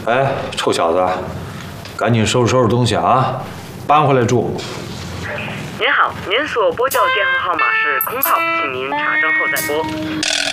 哎，臭小子，赶紧收拾收拾东西啊，搬回来住。 您好，您所拨叫的电话号码是空号，请您查证后再拨。